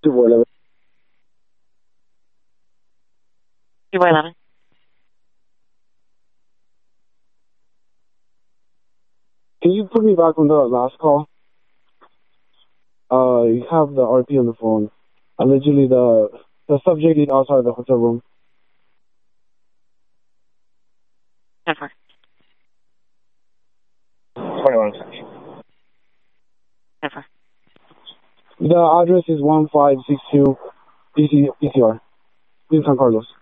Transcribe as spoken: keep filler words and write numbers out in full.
two four eleven. two four eleven. Can you put me back on the last call? Uh, you have the R P on the phone. Allegedly, the the subject is outside the hotel room. Never. twenty-one. Never. The address is one five six two B C R in San Carlos.